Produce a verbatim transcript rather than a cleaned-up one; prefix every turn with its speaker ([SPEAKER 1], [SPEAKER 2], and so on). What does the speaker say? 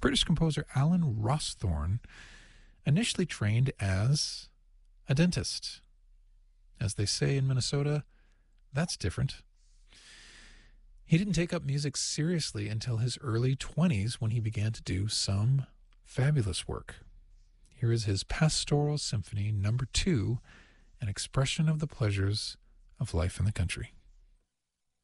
[SPEAKER 1] British composer Alan Rawsthorne initially trained as a dentist. As they say in Minnesota, that's different. He didn't take up music seriously until his early twenties when he began to do some fabulous work. Here is his Pastoral Symphony Number Two, an expression of the pleasures of life in the country.